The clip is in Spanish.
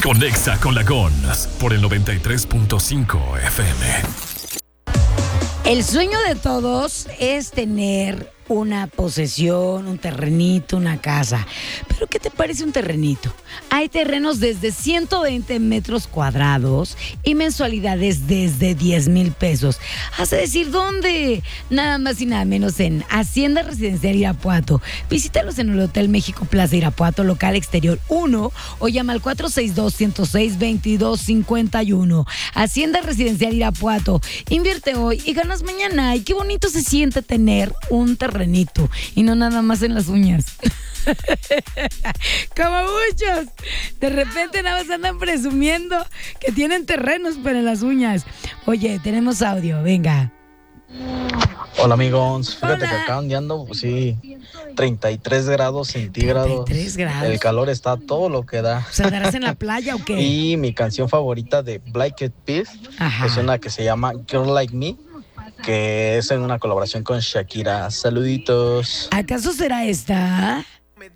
Conexa con la GONS por el 93.5 FM. El sueño de todos es tener una posesión, un terrenito, una casa. Pero ¿qué te parece un terrenito? Hay terrenos desde 120 metros cuadrados y mensualidades desde 10,000 pesos. Hace decir, ¿dónde? Nada más y nada menos en Hacienda Residencial Irapuato. Visítalos en el Hotel México Plaza Irapuato, local exterior 1, o llama al 462-106-2251. Hacienda Residencial Irapuato. Invierte hoy y ganas mañana. Y qué bonito se siente tener un terrenito y no nada más en las uñas. Como muchos, de repente nada más andan presumiendo que tienen terrenos pero en las uñas. Oye, tenemos audio, venga. Hola amigos, fíjate Hola. que acá donde ando, pues sí, 33 grados centígrados. 33 grados. El calor está todo lo que da. ¿Se andarás en la playa o qué? Y mi canción favorita de Black Eyed Peas Ajá. es una que se llama Girl Like Me, que es en una colaboración con Shakira. Saluditos. ¿Acaso será esta?